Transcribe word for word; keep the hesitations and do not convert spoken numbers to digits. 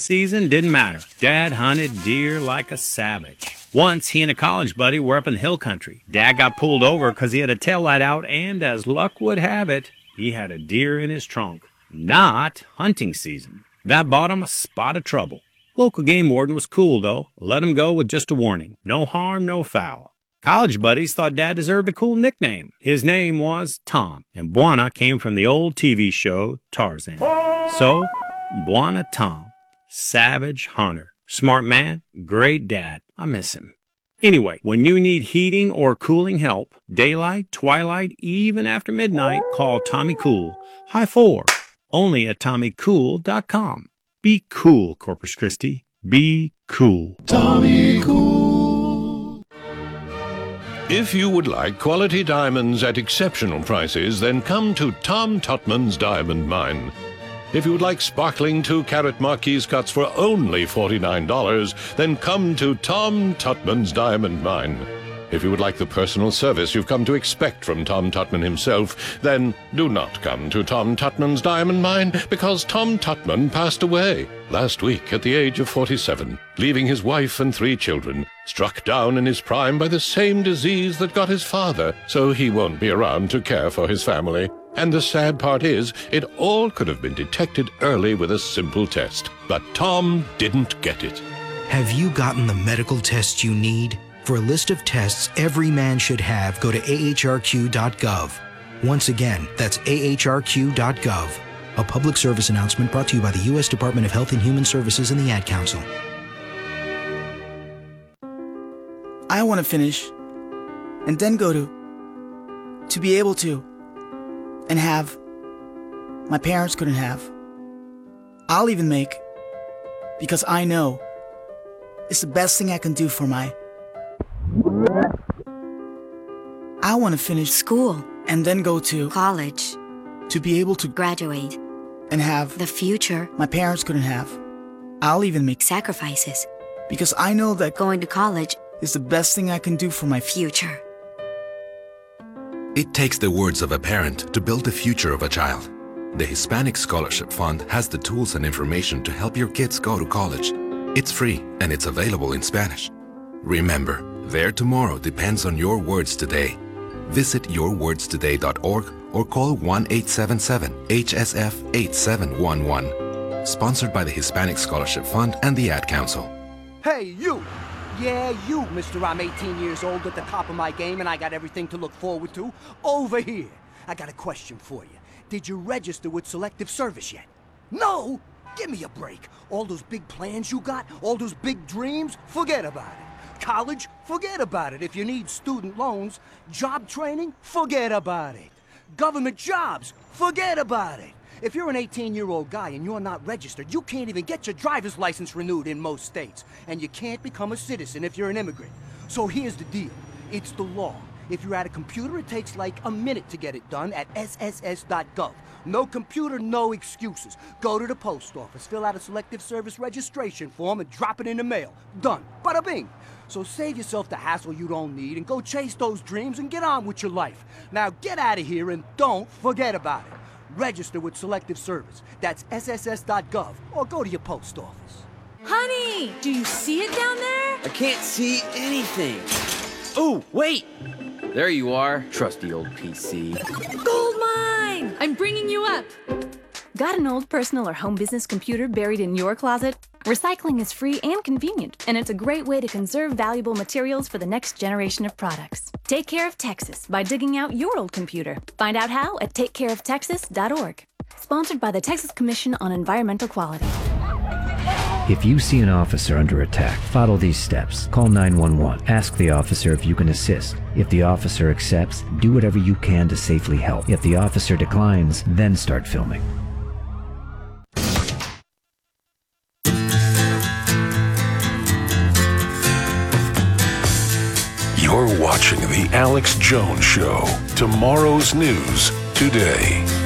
season, didn't matter. Dad hunted deer like a savage. Once, he and a college buddy were up in the hill country. Dad got pulled over because he had a taillight out, and as luck would have it, he had a deer in his trunk. Not hunting season. That bought him a spot of trouble. Local game warden was cool, though. Let him go with just a warning. No harm, no foul. College buddies thought Dad deserved a cool nickname. His name was Tom, and Bwana came from the old T V show Tarzan. So, Bwana Tom, savage hunter, smart man, great dad. I miss him. Anyway, when you need heating or cooling help, daylight, twilight, even after midnight, call Tommy Cool. High four. Only at Tommy Cool dot com. Be cool, Corpus Christi. Be cool. Tommy Cool. If you would like quality diamonds at exceptional prices, then come to Tom Tutman's Diamond Mine. If you would like sparkling two-carat Marquise cuts for only forty-nine dollars, then come to Tom Tutman's Diamond Mine. If you would like the personal service you've come to expect from Tom Tutman himself, then do not come to Tom Tutman's Diamond Mine, because Tom Tutman passed away last week at the age of forty-seven, leaving his wife and three children, struck down in his prime by the same disease that got his father, so he won't be around to care for his family. And the sad part is, it all could have been detected early with a simple test. But Tom didn't get it. Have you gotten the medical tests you need? For a list of tests every man should have, go to A H R Q dot gov. Once again, that's A H R Q dot gov. A public service announcement brought to you by the U S Department of Health and Human Services and the Ad Council. I want to finish and then go to, to be able to, and have my parents couldn't have. I'll even make, because I know it's the best thing I can do for my. I want to finish school and then go to college, to be able to graduate and have the future my parents couldn't have. I'll even make sacrifices, because I know that going to college is the best thing I can do for my future. It takes the words of a parent to build the future of a child. The Hispanic Scholarship Fund has the tools and information to help your kids go to college. It's free and it's available in Spanish. Remember, their tomorrow depends on your words today. Visit your words today dot org or call one eight seven seven H S F eight seven one one. Sponsored by the Hispanic Scholarship Fund and the Ad Council. Hey, you! Yeah, you, mister I'm eighteen years old at the top of my game and I got everything to look forward to. Over here, I got a question for you. Did you register with Selective Service yet? No? Give me a break. All those big plans you got, all those big dreams, forget about it. College, forget about it. If you need student loans, job training, forget about it. Government jobs, forget about it. If you're an eighteen-year-old guy and you're not registered, you can't even get your driver's license renewed in most states. And you can't become a citizen if you're an immigrant. So here's the deal. It's the law. If you're at a computer, it takes like a minute to get it done at S S S dot gov. No computer, no excuses. Go to the post office, fill out a Selective Service registration form, and drop it in the mail. Done. Bada bing. So save yourself the hassle you don't need and go chase those dreams and get on with your life. Now get out of here and don't forget about it. Register with Selective Service. That's S S S dot gov or go to your post office. Honey, do you see it down there? I can't see anything. Oh, wait! There you are, trusty old P C. Gold mine! I'm bringing you up. Got an old personal or home business computer buried in your closet? Recycling is free and convenient, and it's a great way to conserve valuable materials for the next generation of products. Take care of Texas by digging out your old computer. Find out how at take care of texas dot org. Sponsored by the Texas Commission on Environmental Quality. If you see an officer under attack, follow these steps. Call nine one one. Ask the officer if you can assist. If the officer accepts, do whatever you can to safely help. If the officer declines, then start filming. You're watching The Alex Jones Show. Tomorrow's news today.